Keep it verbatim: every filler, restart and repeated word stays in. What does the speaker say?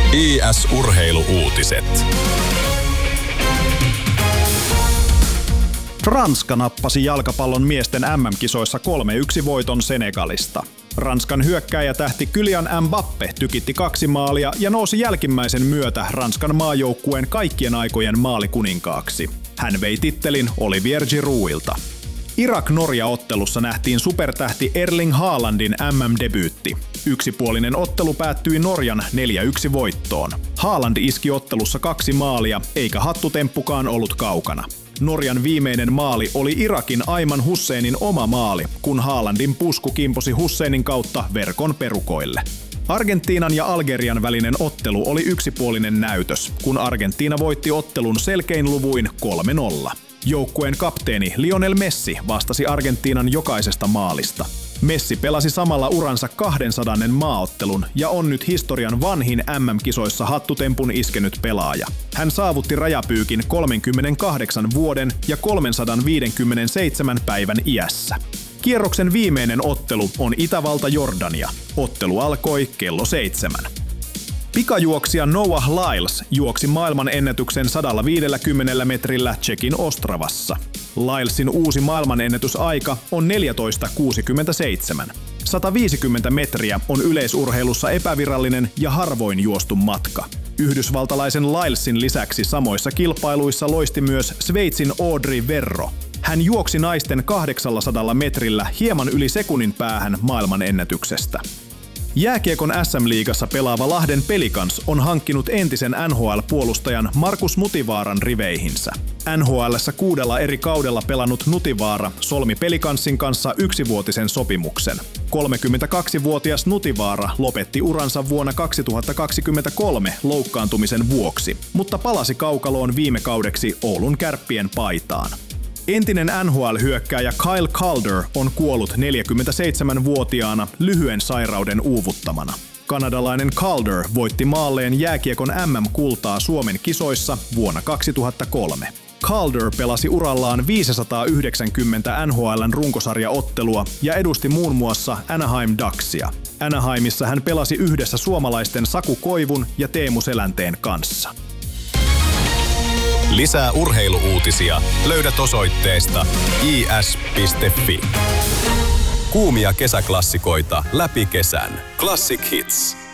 I S-urheiluuutiset. Ranska nappasi jalkapallon miesten M M-kisoissa kolme yksi voiton Senegalista. Ranskan hyökkääjätähti Kylian Mbappé tykitti kaksi maalia ja nousi jälkimmäisen myötä Ranskan maajoukkueen kaikkien aikojen maalikuninkaaksi. Hän vei tittelin Olivier Giroudilta. Irak-Norja-ottelussa nähtiin supertähti Erling Haalandin M M-debyytti. Yksipuolinen ottelu päättyi Norjan neljä yksi voittoon. Haaland iski ottelussa kaksi maalia, eikä hattutemppukaan ollut kaukana. Norjan viimeinen maali oli Irakin Ayman Husseinin oma maali, kun Haalandin pusku kimposi Husseinin kautta verkon perukoille. Argentiinan ja Algerian välinen ottelu oli yksipuolinen näytös, kun Argentiina voitti ottelun selkein luvuin kolme nolla. Joukkueen kapteeni Lionel Messi vastasi Argentiinan jokaisesta maalista. Messi pelasi samalla uransa kahdensadan maaottelun ja on nyt historian vanhin M M-kisoissa hattutempun iskenyt pelaaja. Hän saavutti rajapyykin kolmekymmentäkahdeksan vuoden ja kolmesataaviisikymmentäseitsemän päivän iässä. Kierroksen viimeinen ottelu on Itävalta-Jordania. Ottelu alkoi kello seitsemän. Pikajuoksija Noah Lyles juoksi maailman ennätyksen sata viisikymmentä metrillä Tšekin Ostravassa. Lylesin uusi maailmanennätysaika on neljätoista kuusikymmentäseitsemän. sata viisikymmentä metriä on yleisurheilussa epävirallinen ja harvoin juostu matka. Yhdysvaltalaisen Lylesin lisäksi samoissa kilpailuissa loisti myös Sveitsin Audrey Verro. Hän juoksi naisten kahdeksansataa metrillä hieman yli sekunnin päähän maailmanennätyksestä. Jääkiekon S M-liigassa pelaava Lahden Pelicans on hankkinut entisen N H L-puolustajan Markus Nutivaaran riveihinsä. N H L:ssä kuudella eri kaudella pelannut Nutivaara solmi Pelicansin kanssa yksivuotisen sopimuksen. kolmekymmentäkaksivuotias Nutivaara lopetti uransa vuonna kaksituhattakaksikymmentäkolme loukkaantumisen vuoksi, mutta palasi kaukaloon viime kaudeksi Oulun Kärppien paitaan. Entinen N H L-hyökkääjä Kyle Calder on kuollut neljäkymmentäseitsemänvuotiaana lyhyen sairauden uuvuttamana. Kanadalainen Calder voitti maalleen jääkiekon M M-kultaa Suomen kisoissa vuonna kaksituhattakolme. Calder pelasi urallaan viisisataayhdeksänkymmentä N H L:n runkosarjaottelua ja edusti muun muassa Anaheim Ducksia. Anaheimissa hän pelasi yhdessä suomalaisten Saku Koivun ja Teemu Selänteen kanssa. Lisää urheiluuutisia löydät osoitteesta i s piste f i. Kuumia kesäklassikoita läpi kesän. Classic Hits.